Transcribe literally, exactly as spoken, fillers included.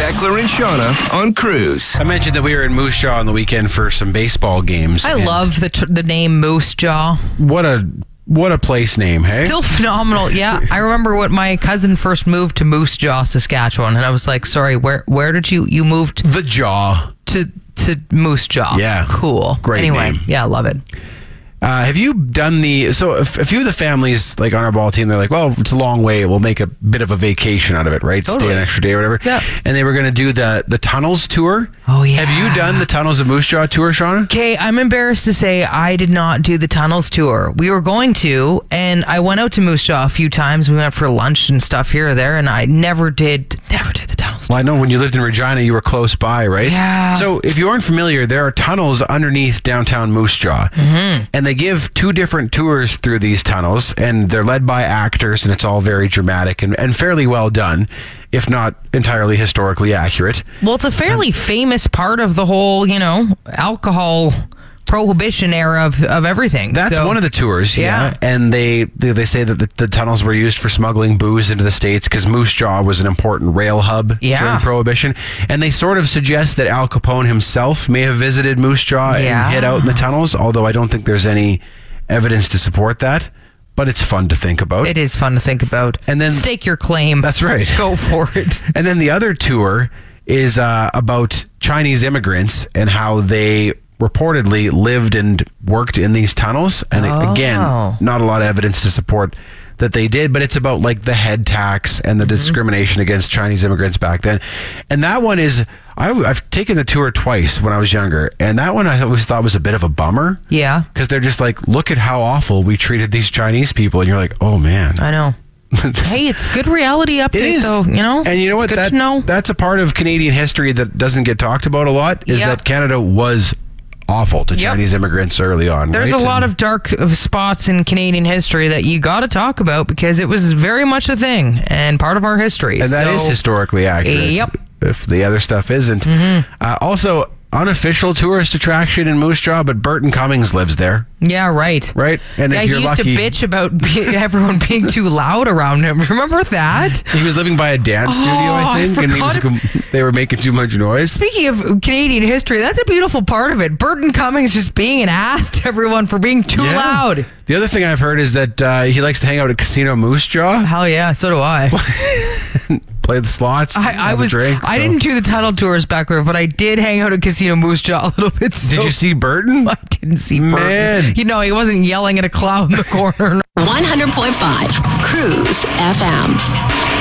Beckler and Shauna on Cruise. I mentioned that we were in Moose Jaw on the weekend for some baseball games. I love the tr- the name Moose Jaw. What a what a place name, hey? Still phenomenal. Yeah, I remember when my cousin first moved to Moose Jaw, Saskatchewan, and I was like, "Sorry, where where did you you moved The Jaw to to Moose Jaw?" Yeah. Cool. Great anyway, name. Yeah, I love it. Uh, have you done the... So a, f- a few of the families, like on our ball team, they're like, well, it's a long way. We'll make a bit of a vacation out of it, right? Totally. Stay an extra day or whatever. Yeah. And they were going to do the, the tunnels tour. Oh, yeah. Have you done the Tunnels of Moose Jaw tour, Shauna? Okay, I'm embarrassed to say I did not do the tunnels tour. We were going to, and I went out to Moose Jaw a few times. We went for lunch and stuff here or there, and I never did, never did the tunnels tour. Well, I know when you lived in Regina, you were close by, right? Yeah. So if you aren't familiar, there are tunnels underneath downtown Moose Jaw. Mm-hmm. And they give two different tours through these tunnels, and they're led by actors, and it's all very dramatic and, and fairly well done, if not entirely historically accurate. Well, it's a fairly famous part of the whole, you know, alcohol prohibition era of, of everything. That's So- one of the tours, yeah. Yeah. And they, they they say that the, the tunnels were used for smuggling booze into the States because Moose Jaw was an important rail hub Yeah. during Prohibition. And they sort of suggest that Al Capone himself may have visited Moose Jaw Yeah. and hid out in the tunnels, although I don't think there's any evidence to support that. But it's fun to think about. It is fun to think about. And then- stake your claim. That's right. Go for it. And then the other tour is uh, about Chinese immigrants and how they reportedly lived and worked in these tunnels. And Oh. again, not a lot of evidence to support that they did, but it's about like the head tax and the discrimination against Chinese immigrants back then. And that one is, I, I've taken the tour twice when I was younger, and that one I always thought was a bit of a bummer. Yeah, Because they're just like, look at how awful we treated these Chinese people. And you're like, oh man. I know. This- Hey, it's good reality update, It is, though. You know, and you know It's what? Good That, to know. That's a part of Canadian history that doesn't get talked about a lot. Is Yeah. that Canada was awful to Yep. Chinese immigrants early on. There's right? a lot And- of dark uh, spots in Canadian history that you got to talk about because it was very much a thing and part of our history. and that So- is historically accurate. Yep. If the other stuff isn't. Uh, also, unofficial tourist attraction in Moose Jaw, but Burton Cummings lives there, Yeah, right. right? And Yeah, if he you're used lucky, to bitch about be- everyone being too loud around him. Remember that? he was living by a dance studio, Oh, I I think, and he was, forgot. they were making too much noise. Speaking of Canadian history, that's a beautiful part of it. Burton Cummings just being an ass to everyone for being too Yeah. loud. The other thing I've heard is that uh, he likes to hang out at Casino Moose Jaw, Hell yeah, so do I. play the slots, I, I have a was drink, I so- didn't do the tunnel tours back there, but I did hang out at Casino Moose Jaw a little bit. So Did you see Burton? I didn't see Burton. Man. You know, he wasn't yelling at a clown in the corner. one hundred point five Cruise F M.